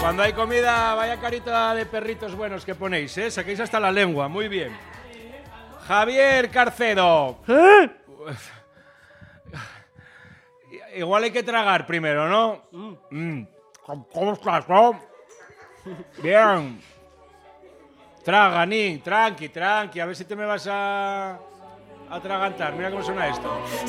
Cuando hay comida, vaya carita de perritos buenos que ponéis, ¿eh? Saquéis hasta la lengua, muy bien. Javier Carcedo. Igual hay que tragar primero, ¿no? ¿Cómo estás, no? Bien. Traga, Ni, tranqui, a ver si te me vas a atragantar. Mira cómo suena esto.